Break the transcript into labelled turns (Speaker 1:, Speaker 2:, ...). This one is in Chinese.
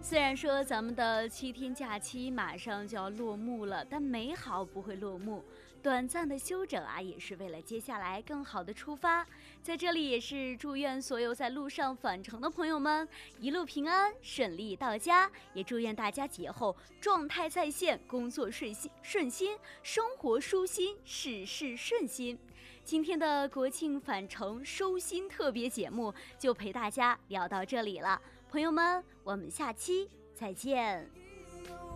Speaker 1: 虽然说咱们的7天假期马上就要落幕了，但美好不会落幕。短暂的休整啊，也是为了接下来更好的出发。在这里也是祝愿所有在路上返程的朋友们一路平安，顺利到家。也祝愿大家节后状态在线，工作顺心，生活舒心，事事顺心。今天的国庆返程收心特别节目就陪大家聊到这里了，朋友们，我们下期再见。